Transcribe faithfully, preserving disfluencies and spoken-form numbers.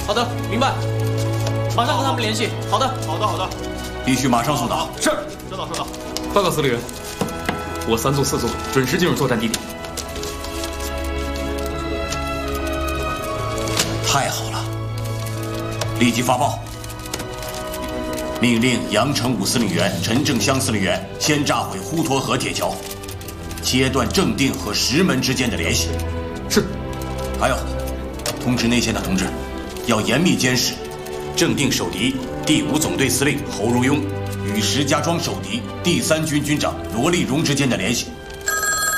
好的，明白。马上和他们联系。好的， 好的，好的。 必须马上送达。 是，收到，收到。 报告司令员，我三组、四组准时进入作战地点。 太好了！立即发报。 命令杨成武司令员、陈正湘司令员先炸毁滹沱河铁桥，切断正定和石门之间的联系。 是。 还有，通知内线的同志，要严密监视正定守敌第五总队司令侯如庸与石家庄守敌第三军军长罗立荣之间的联系。